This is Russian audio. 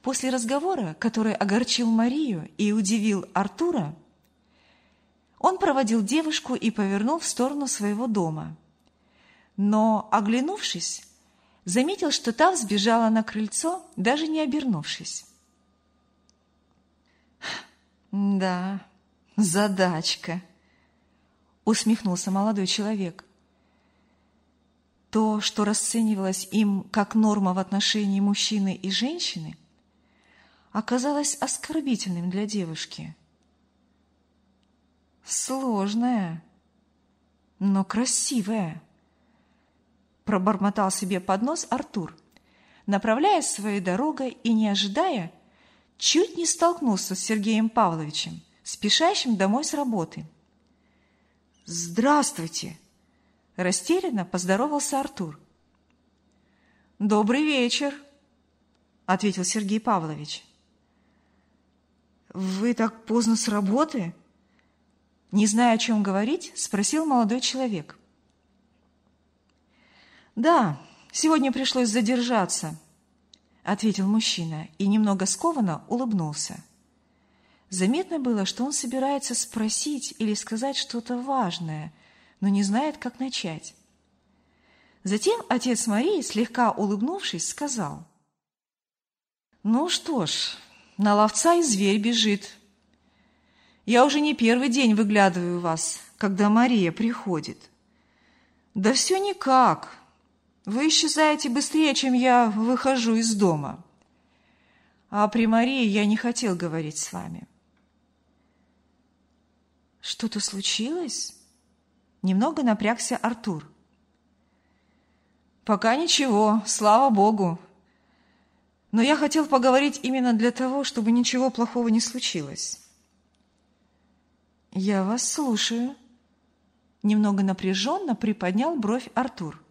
После разговора, который огорчил Марию и удивил Артура, он проводил девушку и повернул в сторону своего дома. Но, оглянувшись, заметил, что та взбежала на крыльцо, даже не обернувшись. «Да, задачка», — усмехнулся молодой человек. То, что расценивалось им как норма в отношении мужчины и женщины, оказалось оскорбительным для девушки. «Сложная, но красивая», — пробормотал себе под нос Артур, направляясь своей дорогой и, не ожидая, чуть не столкнулся с Сергеем Павловичем, спешащим домой с работы. «Здравствуйте!» — растерянно поздоровался Артур. «Добрый вечер!» — ответил Сергей Павлович. «Вы так поздно с работы?» Не зная, о чем говорить, спросил молодой человек. «Да, сегодня пришлось задержаться», — ответил мужчина и немного скованно улыбнулся. Заметно было, что он собирается спросить или сказать что-то важное, но не знает, как начать. Затем отец Марии, слегка улыбнувшись, сказал: «Ну что ж, на ловца и зверь бежит. Я уже не первый день выглядываю вас, когда Мария приходит. Да все никак. Вы исчезаете быстрее, чем я выхожу из дома. А при Марии я не хотел говорить с вами». «Что-то случилось?» Немного напрягся Артур. «Пока ничего, слава Богу. Но я хотел поговорить именно для того, чтобы ничего плохого не случилось». «Я вас слушаю», — немного напряженно приподнял бровь Артур.